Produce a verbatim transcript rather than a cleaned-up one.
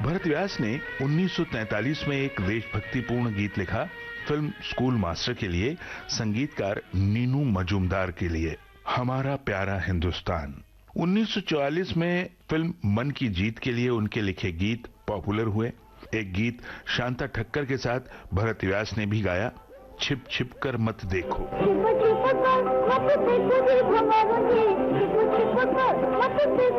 भरत व्यास ने उन्नीस सौ तैंतालीस में एक देशभक्तिपूर्ण गीत लिखा फिल्म स्कूल मास्टर के लिए, संगीतकार नीनू मजूमदार के लिए, हमारा प्यारा हिंदुस्तान। उन्नीस सौ चौवालीस में फिल्म मन की जीत के लिए उनके लिखे गीत पॉपुलर हुए। एक गीत शांता ठक्कर के साथ भरत व्यास ने भी गाया, छिप छिप कर मत देखो। छिप छिप कर मत देखो,